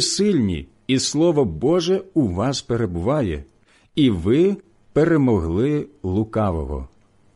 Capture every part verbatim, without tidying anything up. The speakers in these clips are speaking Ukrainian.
сильні, і Слово Боже у вас перебуває, і ви перемогли лукавого.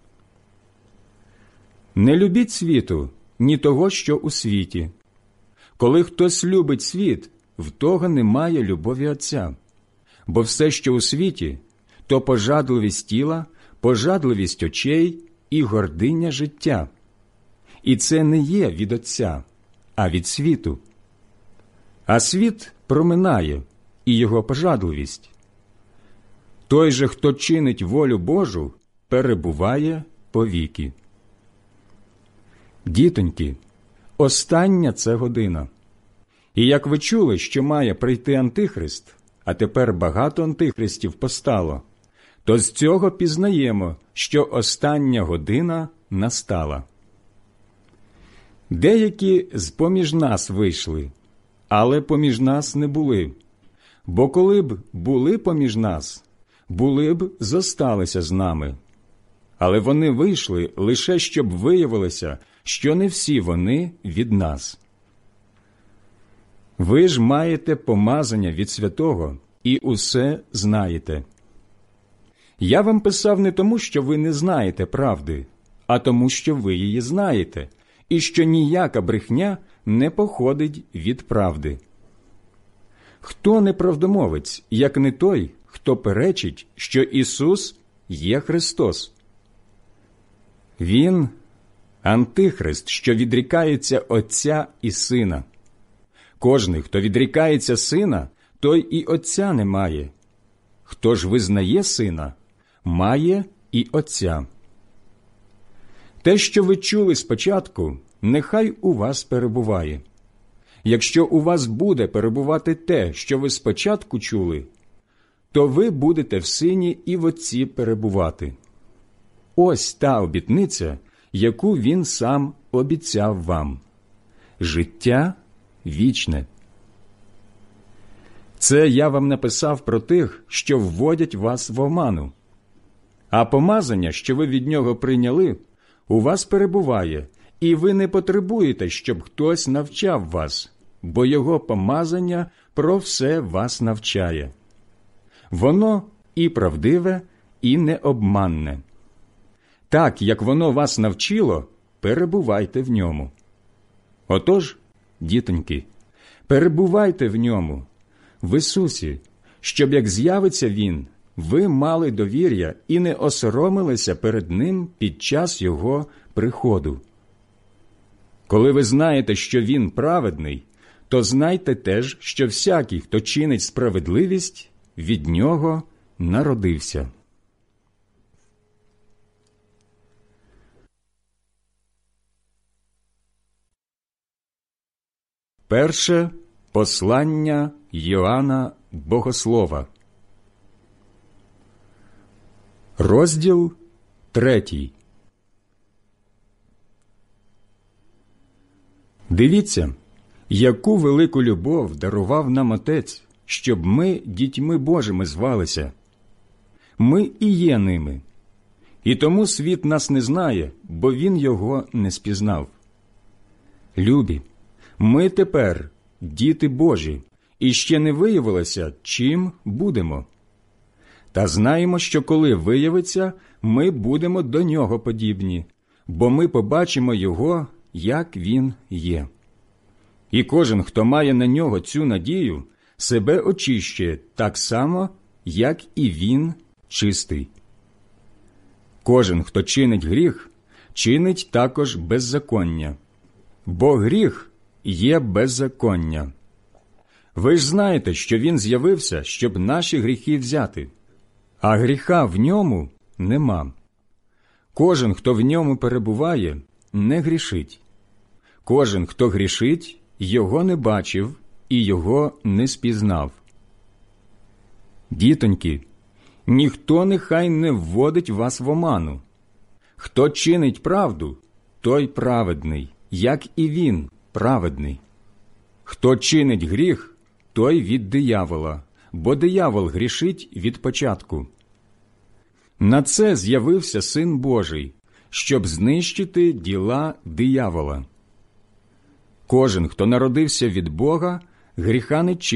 Не любіть світу, ні того, що у світі. Коли хтось любить світ, в того немає любові Отця. Бо все, що у світі, то пожадливість тіла, пожадливість очей і гординя життя. І це не є від Отця, а від світу. А світ проминає, і його пожадливість. Той же, хто чинить волю Божу, перебуває повіки. Дітоньки, остання це година. І як ви чули, що має прийти Антихрист, а тепер багато антихристів постало, то з цього пізнаємо, що остання година настала. Деякі з-поміж нас вийшли, але поміж нас не були. Бо коли б були поміж нас, були б зосталися з нами. Але вони вийшли лише, щоб виявилося, що не всі вони від нас. Ви ж маєте помазання від Святого і усе знаєте. Я вам писав не тому, що ви не знаєте правди, а тому, що ви її знаєте, і що ніяка брехня не походить від правди. Хто неправдомовець, як не той, хто перечить, що Ісус є Христос? Він – Антихрист, що відрікається Отця і Сина. Кожний, хто відрікається Сина, той і Отця не має. Хто ж визнає Сина, має і Отця. Те, що ви чули спочатку, нехай у вас перебуває. Якщо у вас буде перебувати те, що ви спочатку чули, то ви будете в Сині і в Отці перебувати. Ось та обітниця, яку Він сам обіцяв вам – життя вічне. Це я вам написав про тих, що вводять вас в оману. А помазання, що ви від Нього прийняли, у вас перебуває, і ви не потребуєте, щоб хтось навчав вас, бо Його помазання про все вас навчає. Воно і правдиве, і необманне. Так, як воно вас навчило, перебувайте в ньому. Отож, дітоньки, перебувайте в ньому, в Ісусі, щоб, як з'явиться Він, ви мали довір'я і не осоромилися перед Ним під час Його приходу. Коли ви знаєте, що Він праведний, то знайте теж, що всякий, хто чинить справедливість, від Нього народився. Перше послання Йоанна Богослова. Розділ третій. Дивіться, яку велику любов дарував нам Отець, щоб ми дітьми Божими звалися. Ми і є ними. І тому світ нас не знає, бо він його не спізнав. Любі, ми тепер діти Божі, і ще не виявилося, чим будемо. Та знаємо, що коли виявиться, ми будемо до Нього подібні, бо ми побачимо Його, як Він є. І кожен, хто має на Нього цю надію, себе очищує так само, як і Він чистий. Кожен, хто чинить гріх, чинить також беззаконня, бо гріх є беззаконня. Ви ж знаєте, що Він з'явився, щоб наші гріхи взяти, а гріха в Ньому нема. Кожен, хто в Ньому перебуває, не грішить. Кожен, хто грішить, Його не бачив і Його не спізнав. Дітоньки, ніхто нехай не вводить вас в оману. Хто чинить правду, той праведний, як і Він праведний. Хто чинить гріх, той від диявола, бо диявол грішить від початку. На це з'явився Син Божий, щоб знищити діла диявола. Кожен, хто народився від Бога, гріха не чинить.